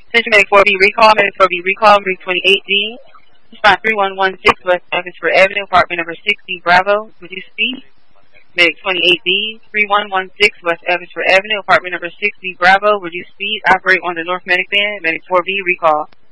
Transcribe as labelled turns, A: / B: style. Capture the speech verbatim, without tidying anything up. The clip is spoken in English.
A: Attention Medic four B recall, Medic four B recall, Rig twenty-eight D. Respond three one one six West Oxford Avenue, apartment number sixty, Bravo. Would you speak? Medic twenty-eight D, three one one six West Oxford Avenue, apartment number sixty, Bravo. Would you speed? Operate on the North Medic band. Medic four B recall.